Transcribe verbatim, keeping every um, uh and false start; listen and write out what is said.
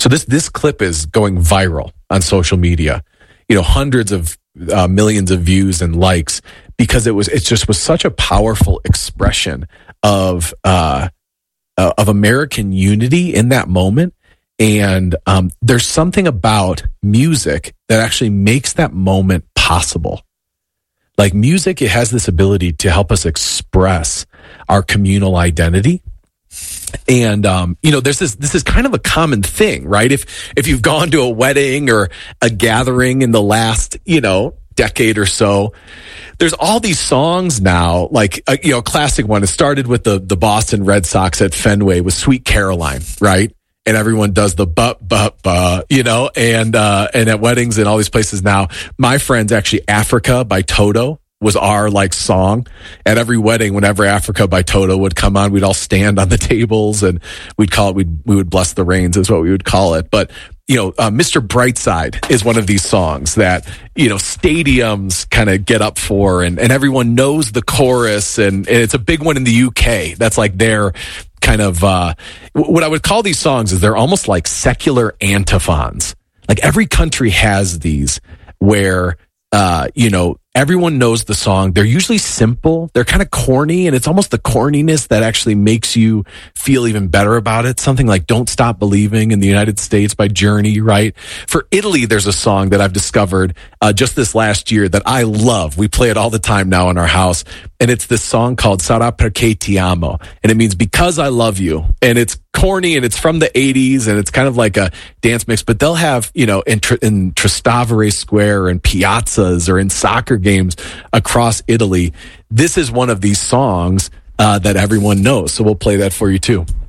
So this this clip is going viral on social media. You know, hundreds of uh, millions of views and likes because it was it just was such a powerful expression of uh, uh, of American unity in that moment. And um, there's something about music that actually makes that moment possible. Like music, it has this ability to help us express our communal identity. And, um, you know, there's this, this is kind of a common thing, right? If, if you've gone to a wedding or a gathering in the last, you know, decade or so, there's all these songs now, like, uh, you know, a classic one. It started with the, the Boston Red Sox at Fenway with Sweet Caroline, right? And everyone does the but, but, but, you know, and, uh, and at weddings and all these places now, My Friend's actually Africa by Toto was our like song at every wedding. Whenever Africa by Toto would come on, we'd all stand on the tables and we'd call it, we'd, we would bless the rains is what we would call it. But, you know, uh, Mister Brightside is one of these songs that, you know, stadiums kind of get up for and, and everyone knows the chorus and, and it's a big one in the U K. That's like their kind of, uh, what I would call these songs is they're almost like secular antiphons. Like every country has these where, uh, you know, everyone knows the song. They're usually simple. They're kind of corny, and it's almost the corniness that actually makes you feel even better about it. Something like Don't Stop Believing in the United States by Journey, right? For Italy, there's a song that I've discovered uh, just this last year that I love. We play it all the time now in our house, and it's this song called Sarà perché ti amo, and it means because I love you. And it's corny, and it's from the eighties, and it's kind of like a dance mix, but they'll have, you know, in, Tr- in Trastevere Square and piazzas or in soccer games across Italy. This is one of these songs uh, that everyone knows. So we'll play that for you too.